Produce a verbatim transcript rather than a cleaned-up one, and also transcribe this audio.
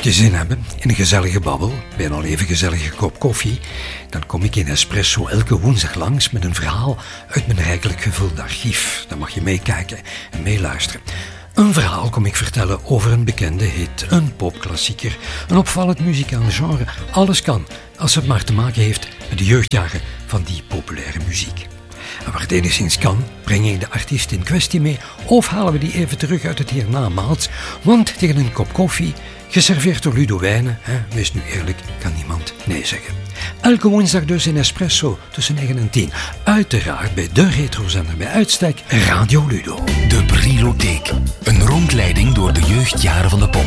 Mocht je zin hebben in een gezellige babbel, bij een al even gezellige kop koffie, dan kom ik in Espresso elke woensdag langs met een verhaal uit mijn rijkelijk gevulde archief. Dan mag je meekijken en meeluisteren. Een verhaal kom ik vertellen over een bekende hit, een popklassieker, een opvallend muzikaal genre. Alles kan, als het maar te maken heeft met de jeugdjaren van die populaire muziek. En waar het enigszins kan, breng ik de artiest in kwestie mee of halen we die even terug uit het hiernamaals. Want tegen een kop koffie, geserveerd door Ludo Wijnen, hè, wees nu eerlijk, kan niemand nee zeggen. Elke woensdag dus in Espresso tussen negen en tien. Uiteraard bij de retrozender bij uitstek Radio Ludo. De Brielotheek. Een rondleiding door de jeugdjaren van de pop.